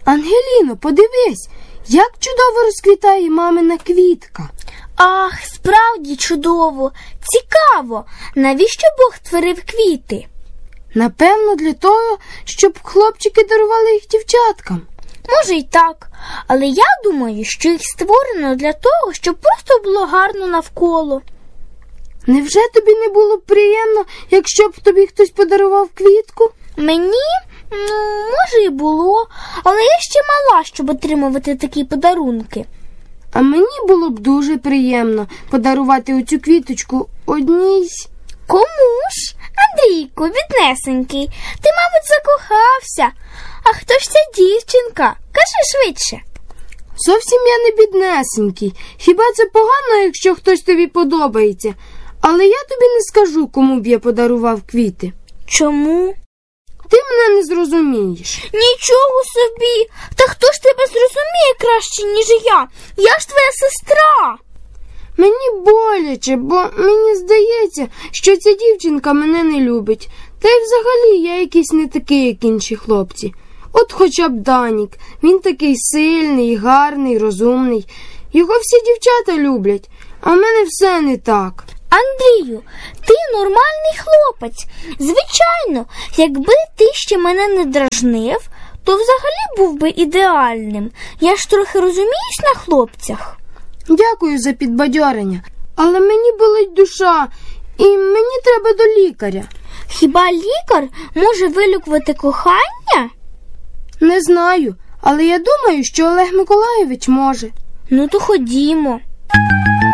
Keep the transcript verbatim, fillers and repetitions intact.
Ангеліно, подивись, як чудово розквітає мамина квітка. Ах, справді чудово, цікаво, навіщо Бог створив квіти? Напевно, для того, щоб хлопчики дарували їх дівчаткам. Може й так, але я думаю, що їх створено для того, щоб просто було гарно навколо. Невже тобі не було б приємно, якщо б тобі хтось подарував квітку? Мені? Ну, може і було, але я ще мала, щоб отримувати такі подарунки. А мені було б дуже приємно подарувати оцю квіточку одній з... Кому ж? Андрійку, біднесенький, ти, мабуть, закохався. А хто ж ця дівчинка? Кажи швидше. Зовсім я не біднесенький. Хіба це погано, якщо хтось тобі подобається? Але я тобі не скажу, кому б я подарував квіти. Чому? Ти мене не зрозумієш. Нічого собі! Та хто ж тебе зрозуміє краще, ніж я? Я ж твоя сестра. Мені боляче, бо мені здається, що ця дівчинка мене не любить. Та й взагалі я якийсь не такий, як інші хлопці. От хоча б Данік. Він такий сильний, гарний, розумний. Його всі дівчата люблять, а в мене все не так. Андрію, ти нормальний хлопець. Звичайно, якби ти ще мене не дражнив, то взагалі був би ідеальним. Я ж трохи розуміюсь на хлопцях. Дякую за підбадьорення, але мені болить душа, і мені треба до лікаря. Хіба лікар може вилікувати кохання? Не знаю, але я думаю, що Олег Миколайович може. Ну то ходімо.